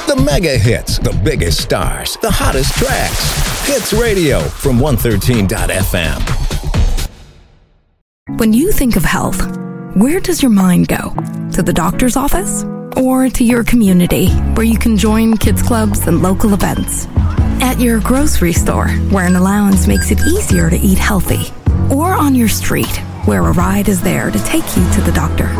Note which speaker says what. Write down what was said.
Speaker 1: The mega hits, the biggest stars, the hottest tracks. Hits Radio from 113.fm.
Speaker 2: When you think of health, where does your mind go? To the doctor's office? Or to your community, where you can join kids clubs and local events? At your grocery store, where an allowance makes it easier to eat healthy? Or on your street, where a ride is there to take you to the doctor?